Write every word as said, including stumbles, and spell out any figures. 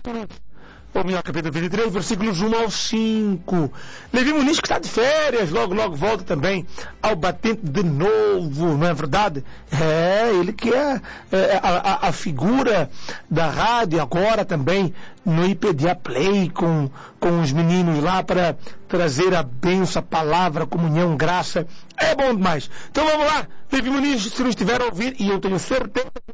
Ou melhor, capítulo vinte e três, versículos um ao cinco. Levi Muniz, que está de férias, logo, logo volta também ao batente de novo, não é verdade? É, ele que é, é a, a, a figura da rádio, agora também no I P D A Play, com, com os meninos lá para trazer a bênção, a palavra, a comunhão, graça. É bom demais. Então vamos lá, Levi Muniz, se não estiver a ouvir, e eu tenho certeza